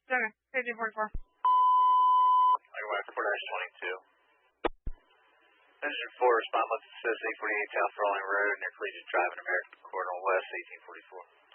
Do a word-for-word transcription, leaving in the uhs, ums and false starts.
Okay, fifteen forty-four. Likewise, four twenty-two. Engine four, respond, let's assist eight forty-eight South Rolling Road near Collegiate Drive in American Corridor West, eighteen forty-four.